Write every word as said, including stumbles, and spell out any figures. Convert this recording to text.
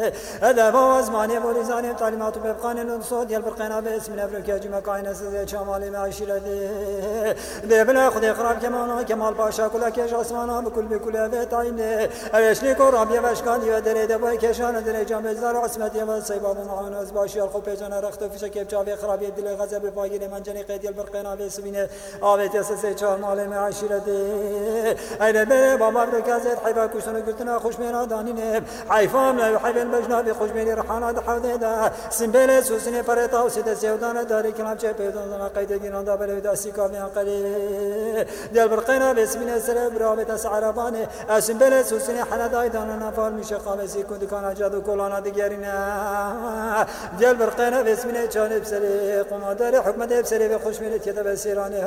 هذا هو زماني بوليزاني تعليمات بقانون صوت ديال برقنا باسم الافريقيا جمع كاينه سيد شمالي معاشره دي بلا خدي خراب كمان كمال باشا كل كيش اسمانا بكل بكل بيت عين ايش لي كرام يا باشكان يا دري دبي كيشان دري جام زار عصمت يا سيباب معنا زباشي الخو جنا رخت في شكيب جابي خراب يدل غزب باقي من جني قيد البرقنا باسمين ابيت يا سيد شمالي معاشره اين بي بابا بركازت حيبا كشتنا قلتنا خوش مينا دانين حيفام لا يحب البجنا خوش ميني رحانا حوديدا سنبل سوسني فريتا وسيد سيودان داري كلام شي بيدون قيد دينا دا بلدا سيكا من قلي ديال برقنا باسمين سر برابط سعرباني سنبل سوسني حنا دايدان نفال مش قابسي كنت كان جادو كولانا ديارنا ديال برقنا باسمين جانب سري قمادر حكمه بسري بخوش ميني تيدا بسيراني